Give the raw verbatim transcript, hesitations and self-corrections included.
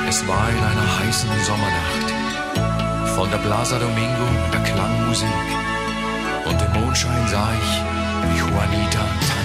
Es war in einer heißen Sommernacht. Von der Plaza Domingo erklang Musik und im Mondschein sah ich, wie Juanita